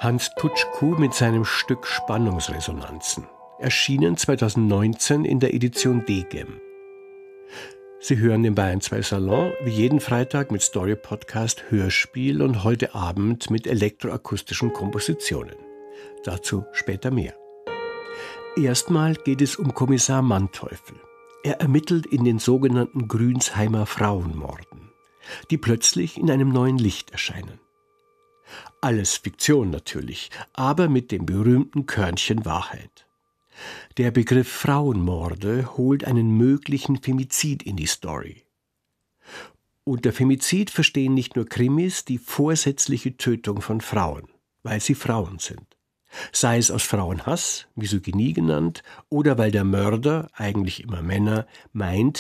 Hans Tutschku mit seinem Stück Spannungsresonanzen, erschienen 2019 in der Edition Degem. Sie hören den Bayern 2 Salon wie jeden Freitag mit Story-Podcast, Hörspiel und heute Abend mit elektroakustischen Kompositionen. Dazu später mehr. Erstmal geht es um Kommissar Manteuffel. Er ermittelt in den sogenannten Grünsheimer Frauenmorden, die plötzlich in einem neuen Licht erscheinen. Alles Fiktion natürlich, aber mit dem berühmten Körnchen Wahrheit. Der Begriff Frauenmorde holt einen möglichen Femizid in die Story. Unter Femizid verstehen nicht nur Krimis die vorsätzliche Tötung von Frauen, weil sie Frauen sind. Sei es aus Frauenhass, Misogynie genannt, oder weil der Mörder, eigentlich immer Männer, meint,